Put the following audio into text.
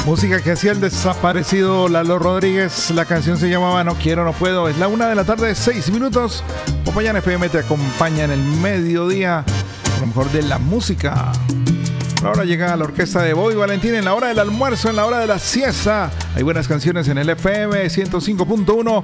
Música que hacía el desaparecido Lalo Rodríguez. La canción se llamaba No Quiero, No Puedo. Es la 1:00 PM, 6 minutos. Popayán FM te acompaña en el mediodía con lo mejor de la música. Ahora llega la orquesta de Bobby Valentín en la hora del almuerzo, en la hora de la siesta. Hay buenas canciones en el FM 105.1